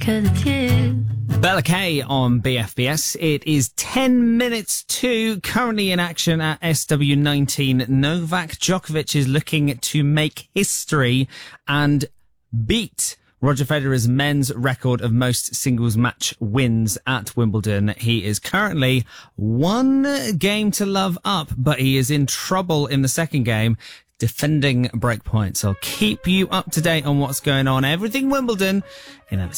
to the tip. Bella K on BFBS. It is 10 minutes to, currently in action at SW19. Novak Djokovic is looking to make history and beat Roger Federer's men's record of most singles match wins at Wimbledon. He is currently 1 game to love up, but he is in trouble in the second game, defending break points. I'll keep you up to date on what's going on. Everything Wimbledon in a